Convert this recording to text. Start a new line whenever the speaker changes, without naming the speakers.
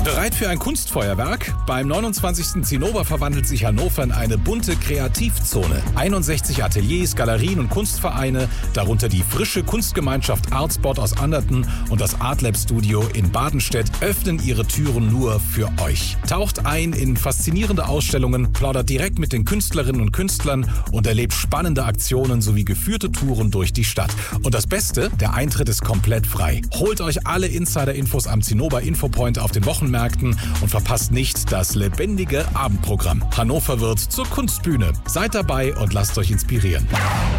Bereit für ein Kunstfeuerwerk? Beim 29. Zinnober verwandelt sich Hannover in eine bunte Kreativzone. 61 Ateliers, Galerien und Kunstvereine, darunter die frische Kunstgemeinschaft Artspot aus Anderten und das Artlab Studio in Badenstedt, öffnen ihre Türen nur für euch. Taucht ein in faszinierende Ausstellungen, plaudert direkt mit den Künstlerinnen und Künstlern und erlebt spannende Aktionen sowie geführte Touren durch die Stadt. Und das Beste, der Eintritt ist komplett frei. Holt euch alle Insider-Infos am Zinnober Infopoint auf den Wochenmärkten und verpasst nicht das lebendige Abendprogramm. Hannover wird zur Kunstbühne. Seid dabei und lasst euch inspirieren.